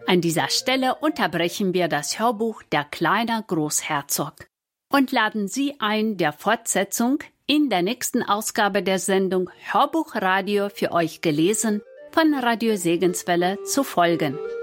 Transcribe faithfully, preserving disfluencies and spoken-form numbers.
An dieser Stelle unterbrechen wir das Hörbuch Der kleine Großherzog und laden Sie ein, der Fortsetzung in der nächsten Ausgabe der Sendung Hörbuchradio für euch gelesen von Radio Segenswelle zu folgen.